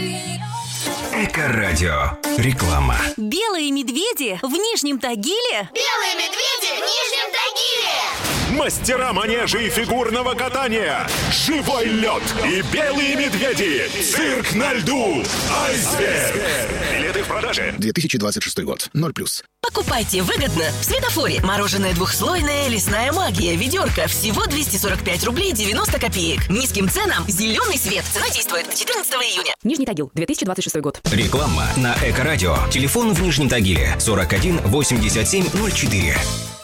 Эко-радио. Реклама. Белые медведи в Нижнем Тагиле. Белые медведи в Нижнем Тагиле. Мастера манежа и фигурного катания. Живой лед и белые медведи. Цирк на льду. Айсберг. Билеты в продаже. 2026 год. 0+. Покупайте выгодно в Светофоре. Мороженое двухслойное, лесная магия, ведерко. Всего 245 рублей 90 копеек. Низким ценам зеленый свет. Цена действует до 14 июня. Нижний Тагил, 2026 год. Реклама на Эко-радио. Телефон в Нижнем Тагиле 41 87 04.